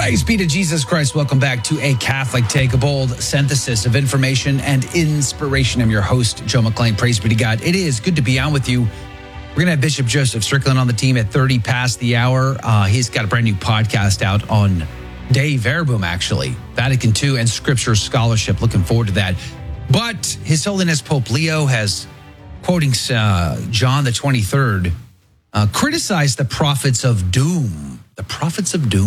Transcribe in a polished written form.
Praise be to Jesus Christ. Welcome back to A Catholic Take, a bold synthesis of information and inspiration. I'm your host, Joe McLean. Praise be to God. It is good to be on with you. We're going to have Bishop Joseph Strickland on the team at 30 past the hour. He's got a brand new podcast out on Dei Verbum, actually, Vatican II and Scripture Scholarship. Looking forward to that. But His Holiness Pope Leo has, quoting John the 23rd, criticized the prophets of doom. The prophets of doom.